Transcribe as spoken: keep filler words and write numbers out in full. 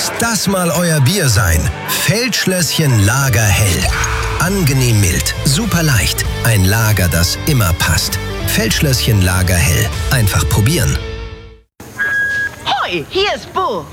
Muss das mal euer Bier sein? Feldschlösschen Lagerhell. Angenehm mild, super leicht. Ein Lager, das immer passt. Feldschlösschen Lagerhell. Einfach probieren. Hoi, hier ist Bo.